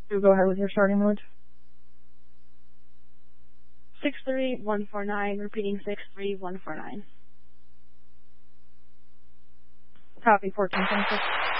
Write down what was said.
Do go ahead with your starting mode. 63149, repeating 63149. Copy, 1426.